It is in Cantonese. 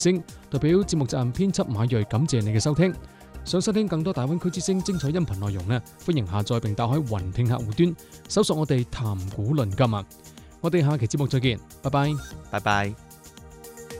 星，代表節目責任編輯馬睿感謝你嘅收聽。想收聽更多大灣區之聲精彩音頻內容呢，歡迎下載並打開雲聽客戶端，搜索我哋談古論今啊！我哋下期節目再見，拜拜， 拜拜。